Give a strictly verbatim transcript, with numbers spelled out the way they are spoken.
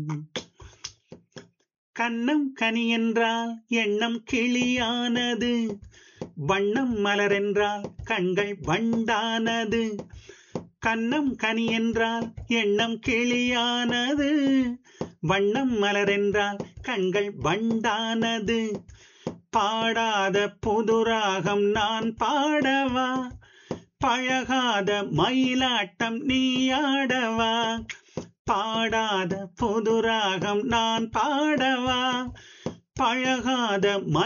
கன்னம் கனி என்றால் எண்ணம் கிளியானது, வண்ணம் மலர் என்றால் கண்கள் வண்டானது. கன்னம் கனி என்றால் எண்ணம் கிளியானது, வண்ணம் மலர் என்றால் கண்கள் வண்டானது. பாடாத புதுராகம் நான் பாடவா, பழகாத மயிலாட்டம் நீ ஆடவா. பாடாத புதுராகம் நான் பாடவா, பழகாத